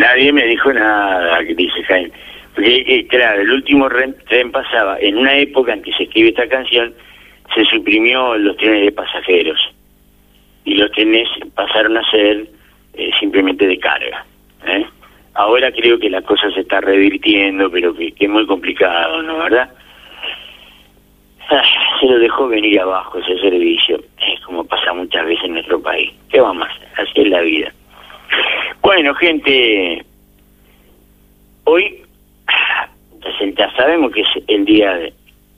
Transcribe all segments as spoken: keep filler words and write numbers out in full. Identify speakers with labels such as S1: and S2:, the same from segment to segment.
S1: Nadie me dijo nada, dice Jaime. Porque, eh, claro, el último tren, tren pasaba en una época en que se escribe esta canción, se suprimió los trenes de pasajeros y los trenes pasaron a ser eh, simplemente de carga. ¿eh? Ahora creo que la cosa se está revirtiendo, pero que, que es muy complicado, ¿no? ¿Verdad? Ah, se lo dejó venir abajo ese servicio, es como pasa muchas veces en nuestro país. ¿Qué vamos a hacer? Así es la vida. Bueno, gente, hoy ya sabemos que es el día de...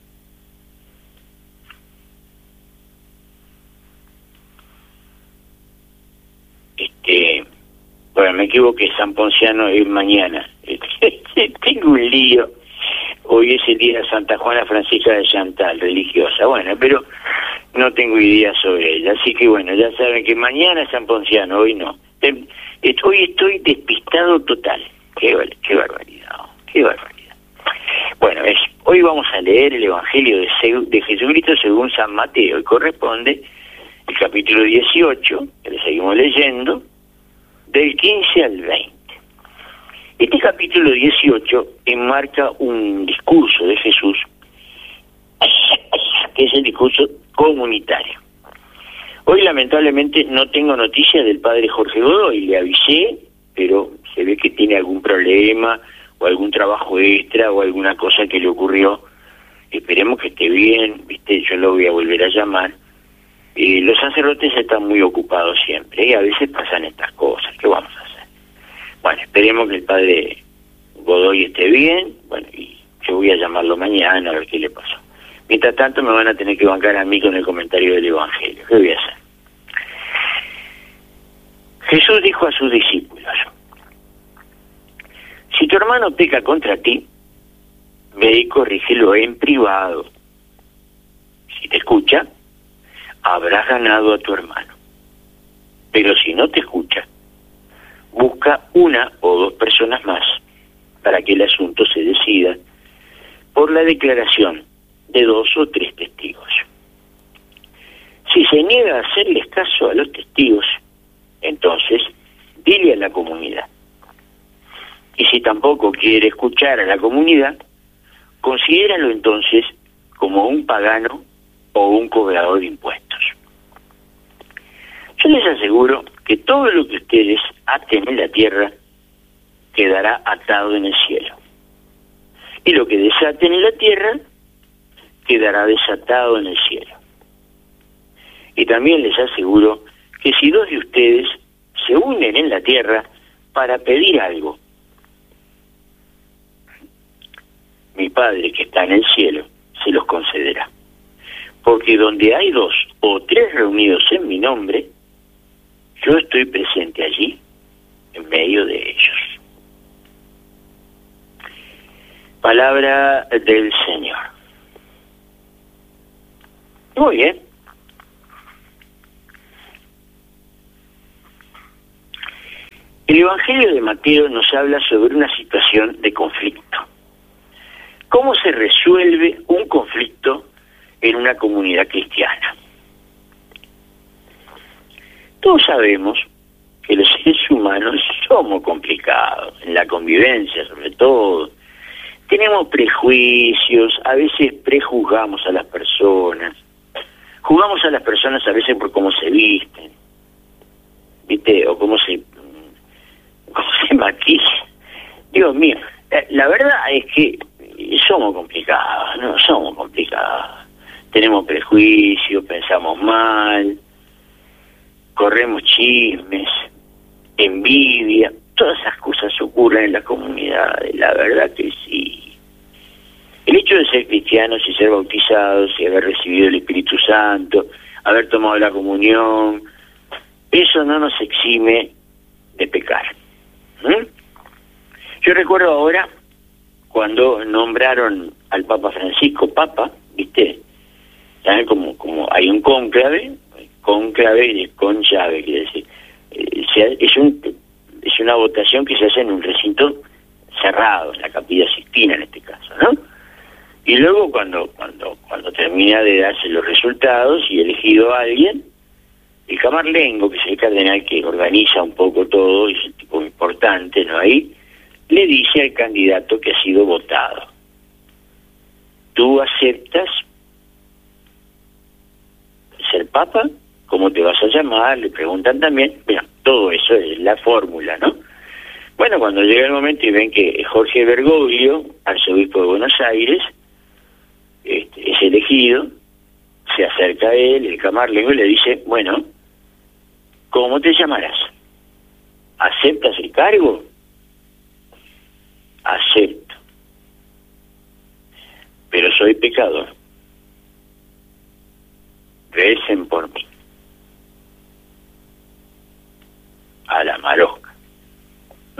S1: Este, bueno, me equivoqué, San Ponciano es mañana. Tengo un lío. Hoy es el día de Santa Juana Francisca de Chantal, religiosa. Bueno, pero no tengo idea sobre ella. Así que bueno, ya saben que mañana es San Ponciano, hoy no. Hoy estoy despistado total. Qué, qué barbaridad, qué barbaridad. Bueno, es, hoy vamos a leer el Evangelio de, de Jesucristo según San Mateo, y corresponde el capítulo dieciocho, que le seguimos leyendo, del quince al veinte. Este capítulo dieciocho enmarca un discurso de Jesús, que es el discurso comunitario. Hoy lamentablemente no tengo noticia del padre Jorge Godoy, le avisé, pero se ve que tiene algún problema, o algún trabajo extra, o alguna cosa que le ocurrió. Esperemos que esté bien, viste, yo lo voy a volver a llamar. Eh, los sacerdotes están muy ocupados siempre, y a veces pasan estas cosas, ¿qué vamos a hacer? Bueno, esperemos que el padre Godoy esté bien, bueno, y yo voy a llamarlo mañana a ver qué le pasó. Mientras tanto me van a tener que bancar a mí con el comentario del Evangelio. ¿Qué voy a hacer? Jesús dijo a sus discípulos: si tu hermano peca contra ti, ve y corrígelo en privado. Si te escucha, habrás ganado a tu hermano. Pero si no te escucha, busca una o dos personas más para que el asunto se decida por la declaración de dos o tres testigos. Si se niega a hacerles caso a los testigos, entonces dile a la comunidad. Y si tampoco quiere escuchar a la comunidad, considéralo entonces como un pagano o un cobrador de impuestos. Yo les aseguro que todo lo que ustedes aten en la tierra quedará atado en el cielo. Y lo que desaten en la tierra quedará desatado en el cielo. Y también les aseguro que si dos de ustedes se unen en la tierra para pedir algo, mi Padre que está en el cielo se los concederá. Porque donde hay dos o tres reunidos en mi nombre, yo estoy presente allí, en medio de ellos. Palabra del Señor. Muy bien. El Evangelio de Mateo nos habla sobre una situación de conflicto. ¿Cómo se resuelve un conflicto en una comunidad cristiana? Todos sabemos que los seres humanos somos complicados, en la convivencia sobre todo. Tenemos prejuicios, a veces prejuzgamos a las personas, juzgamos a las personas a veces por cómo se visten, ¿viste? O cómo se, cómo se maquillan. Dios mío, la, la verdad es que somos complicados, ¿no? Somos complicados. Tenemos prejuicios, pensamos mal, corremos chismes, envidia, todas esas cosas ocurren en las comunidades, la verdad que sí. El hecho de ser cristianos y ser bautizados y haber recibido el Espíritu Santo, haber tomado la comunión, eso no nos exime de pecar. ¿Mm? Yo recuerdo ahora cuando nombraron al Papa Francisco Papa, ¿viste? ¿Saben? Como, como hay un cónclave, cónclave y con llave, quiere decir. Eh, es, un, es una votación que se hace en un recinto cerrado, en la Capilla Sixtina en este caso, ¿no? Y luego cuando cuando cuando termina de darse los resultados y elegido a alguien, El camarlengo, que es el cardenal que organiza un poco todo, es un tipo importante, ¿no? Ahí le dice al candidato que ha sido votado: ¿tú aceptas ser papa? ¿Cómo te vas a llamar? Le preguntan también. Bueno, todo eso es la fórmula, ¿no? Bueno, cuando llega el momento y ven que Jorge Bergoglio, arzobispo de Buenos Aires, este, es elegido, se acerca a él, el camarlengo, y le dice: bueno, ¿cómo te llamarás? ¿Aceptas el cargo? Acepto, pero soy pecador. Recen por mí. A la marosca. ¿Mm?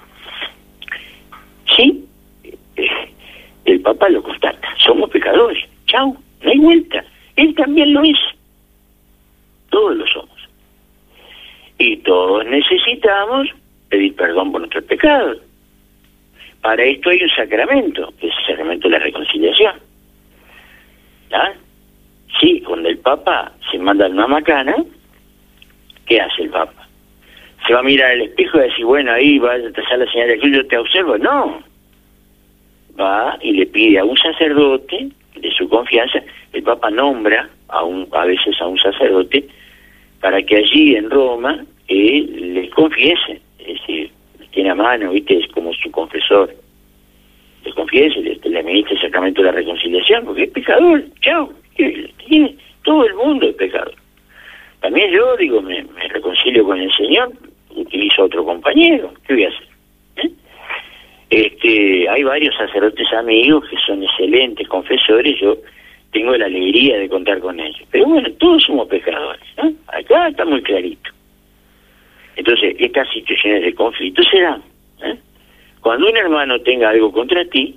S1: Sí, el Papa lo constata. Somos pecadores. Chau, no hay vuelta. Él también lo es. Todos lo somos. Y todos necesitamos pedir perdón por nuestros pecados. Para esto hay un sacramento, que es el sacramento de la reconciliación. ¿Ya? Sí, cuando el Papa se manda una macana, ¿qué hace el Papa? ¿Se va a mirar al espejo y decir, bueno, ahí va a trazar la señal de cruz, yo te observo? No. Va y le pide a un sacerdote de su confianza. El Papa nombra a un a veces a un sacerdote para que allí en Roma él les confiese, es decir, tiene a mano, viste, es como su confesor, les confiese, le, le administra el sacramento de la reconciliación, porque es pecador, chao, tiene, todo el mundo es pecador. También yo, digo, me, me reconcilio con el Señor, utilizo a otro compañero, ¿qué voy a hacer? ¿Eh? Este, hay varios sacerdotes amigos que son excelentes confesores, yo tengo la alegría de contar con ellos. Pero bueno, todos somos pecadores, ¿no? Acá está muy clarito. Entonces, estas situaciones de conflicto se dan. ¿eh? Cuando un hermano tenga algo contra ti,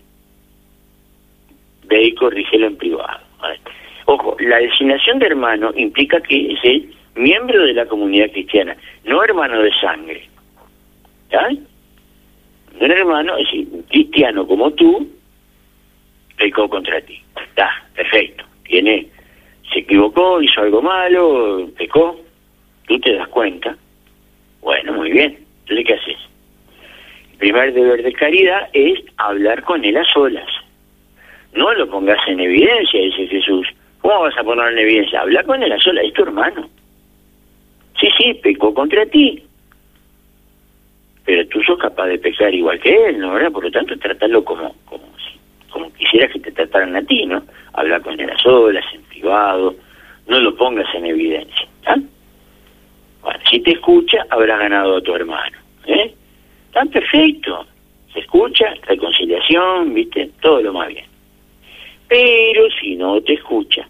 S1: ve y corrígelo en privado. ¿vale? Ojo, la designación de hermano implica que es el miembro de la comunidad cristiana, no hermano de sangre. ¿Ya? Un hermano, es decir, un cristiano como tú, pecó contra ti. Está, perfecto. Tiene, se equivocó, hizo algo malo, pecó, tú te das cuenta. Bueno, muy bien. Entonces, ¿qué haces? El primer deber de caridad es hablar con él a solas. No lo pongas en evidencia, dice Jesús. ¿Cómo vas a ponerlo en evidencia? Habla con él a solas, es tu hermano. Sí, sí, pecó contra ti. Pero tú sos capaz de pecar igual que él, ¿no? ¿verdad? Por lo tanto, tratarlo como como si, como quisieras que te trataran a ti, ¿no? Habla con él a solas, en privado, no lo pongas en evidencia. ¿ah? Bueno, si te escucha, habrás ganado a tu hermano. ¿eh? Está perfecto. Se escucha, reconciliación, ¿viste? Todo lo más bien. Pero si no te escucha,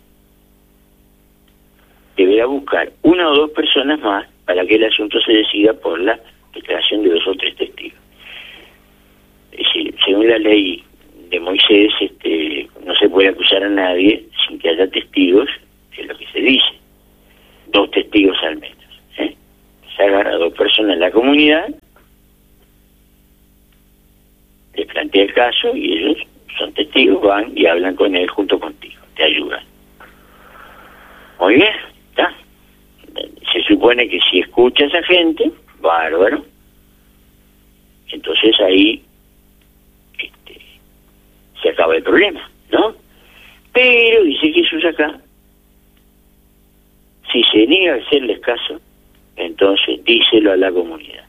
S1: deberá buscar una o dos personas más para que el asunto se decida por la declaración de dos o tres testigos. Es decir, según la ley de Moisés, este, no se puede acusar a nadie sin que haya testigos, es lo que se dice. Dos testigos al menos. ¿eh? Se agarra a dos personas en la comunidad, les plantea el caso y ellos son testigos, van y hablan con él junto contigo, te ayudan. Muy bien, ¿está? Se supone que si escucha a esa gente, bárbaro, entonces ahí este, se acaba el problema, ¿no? Pero, dice Jesús acá, si se niega a hacerles caso, entonces díselo a la comunidad.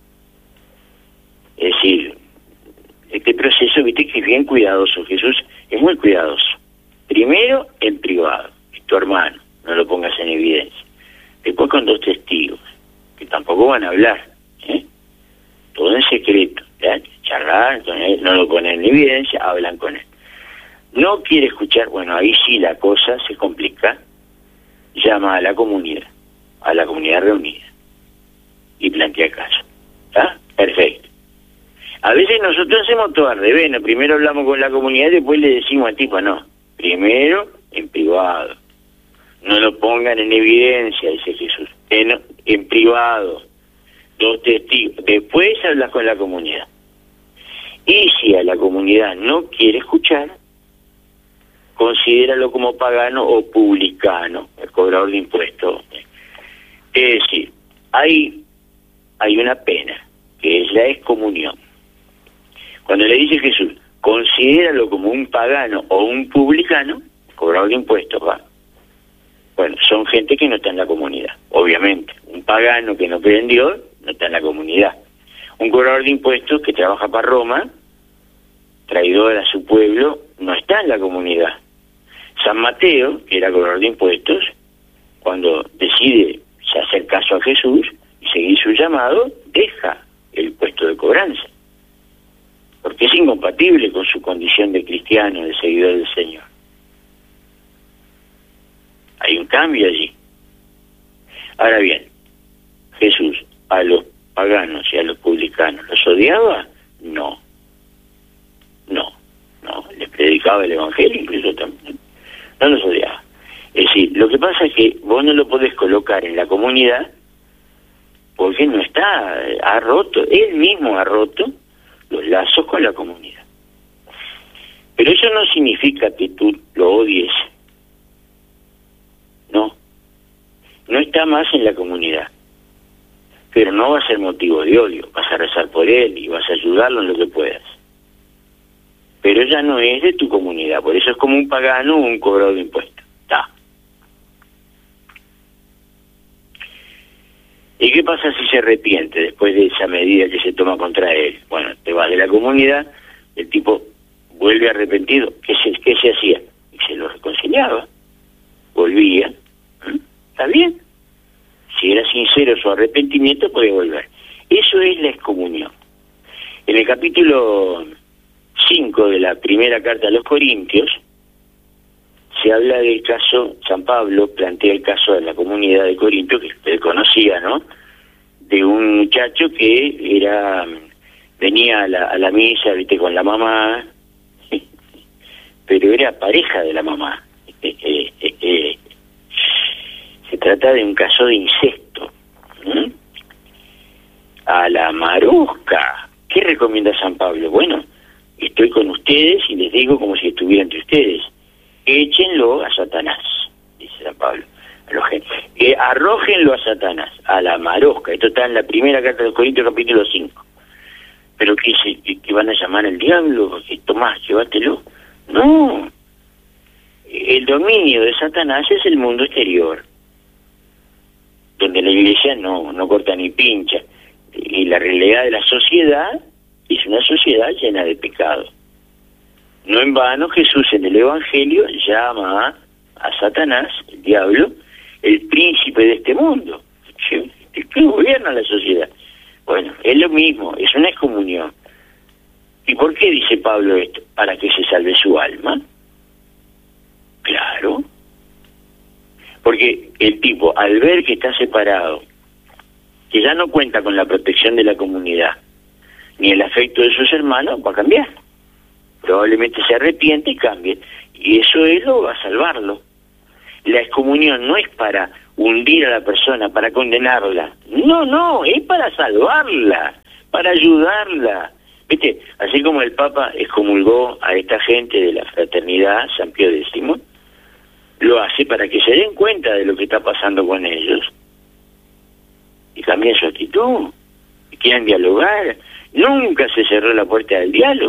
S1: Es decir, este proceso, viste que es bien cuidadoso, Jesús es muy cuidadoso. Primero, en privado, es tu hermano, no lo pongas en evidencia. Después con dos testigos, que tampoco van a hablar, ¿eh? todo en secreto, ¿ya? charlar con él, no lo ponen en evidencia, hablan con él. No quiere escuchar, bueno, ahí sí la cosa se complica, llama a la comunidad, a la comunidad reunida, y plantea caso. ¿Está? Perfecto. A veces nosotros hacemos todo al revés, ¿no? Primero hablamos con la comunidad y después le decimos al tipo, no, primero en privado. No lo pongan en evidencia, dice Jesús, en, en privado, dos testigos, después hablas con la comunidad. Y si a la comunidad no quiere escuchar, considéralo como pagano o publicano, el cobrador de impuestos. Es decir, hay, hay una pena, que es la excomunión. Cuando le dice Jesús, considéralo como un pagano o un publicano, cobrador de impuestos, va. Bueno, son gente que no está en la comunidad, obviamente. Un pagano que no cree en Dios, no está en la comunidad. Un cobrador de impuestos que trabaja para Roma, traidor a su pueblo, no está en la comunidad. San Mateo, que era cobrador de impuestos, cuando decide hacer caso a Jesús y seguir su llamado, deja el puesto de cobranza, porque es incompatible con su condición de cristiano, de seguidor del Señor. Hay un cambio allí. Ahora bien, Jesús a los paganos y a los publicanos, ¿los odiaba? No. No, no. Les predicaba el Evangelio, incluso también. No los odiaba. Es decir, lo que pasa es que vos no lo podés colocar en la comunidad porque no está, ha roto, él mismo ha roto los lazos con la comunidad. Pero eso no significa que tú lo odies. No. No está más en la comunidad. Pero no va a ser motivo de odio. Vas a rezar por él y vas a ayudarlo en lo que puedas. Pero ya no es de tu comunidad. Por eso es como un pagano o un cobrador de impuestos. Está. ¿Y qué pasa si se arrepiente después de esa medida que se toma contra él? Bueno, te vas de la comunidad, el tipo vuelve arrepentido. ¿Qué se, qué se hacía? Y se lo reconciliaba. Volvía. ¿Mm? ¿Está bien? Si era sincero su arrepentimiento, podía volver. Eso es la excomunión. En el capítulo cinco de la primera carta a los Corintios, se habla del caso, San Pablo plantea el caso de la comunidad de Corinto, que usted conocía, ¿no? De un muchacho que era venía a la, a la misa, viste, con la mamá, pero era pareja de la mamá. Eh, eh, eh, eh. Se trata de un caso de incesto. ¿Mm? A la marusca. ¿Qué recomienda San Pablo? Bueno, estoy con ustedes y les digo como si estuviera entre ustedes. Échenlo a Satanás, dice San Pablo. Eh, arrójenlo a Satanás, a la marosca. Esto está en la primera carta de los Corintios, capítulo cinco. ¿Pero qué dice? ¿Que, que van a llamar al diablo? ¿Que Tomás, llévatelo? No. El dominio de Satanás es el mundo exterior, donde la iglesia no, no corta ni pincha. Y la realidad de la sociedad es una sociedad llena de pecado. No en vano Jesús en el Evangelio llama a, a Satanás, el diablo, el príncipe de este mundo. ¿Qué gobierna la sociedad? Bueno, es lo mismo, es una excomunión. ¿Y por qué dice Pablo esto? Para que se salve su alma. Claro. Porque el tipo, al ver que está separado, que ya no cuenta con la protección de la comunidad, ni el afecto de sus hermanos, va a cambiar. Probablemente se arrepiente y cambie. Y eso es lo va a salvarlo. La excomunión no es para hundir a la persona, para condenarla. No, no, es para salvarla, para ayudarla. ¿Viste? Así como el Papa excomulgó a esta gente de la fraternidad, San Pío décimo, lo hace para que se den cuenta de lo que está pasando con ellos y cambien su actitud, y quieran dialogar. Nunca se cerró la puerta del diálogo.